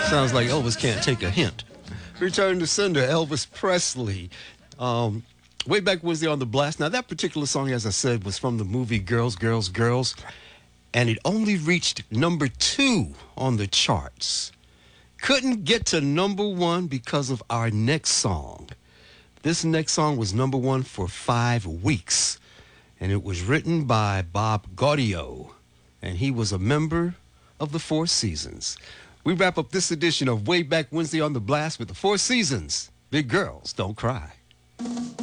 Sounds like Elvis can't take a hint. Return to sender, Elvis Presley. Way back Wednesday on the Blast. Now, that particular song, as I said, was from the movie Girls, Girls, Girls, and it only reached number 2 on the charts. Couldn't get to number 1 because of our next song. This next song was number 1 for 5 weeks, and it was written by Bob Gaudio, and he was a member of the Four Seasons. We wrap up this edition of Way Back Wednesday on the Blast with the Four Seasons. Big Girls Don't Cry.